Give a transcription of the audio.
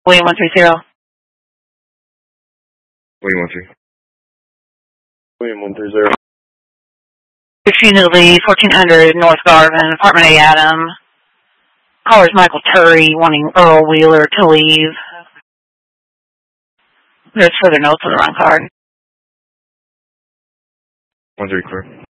William 130. William 13. William 130. Repeatedly 1400 North Garvin, Apartment A, Adam. Caller's Michael Turry wanting Earl Wheeler to leave. There's further notes on the wrong card. 13 clear.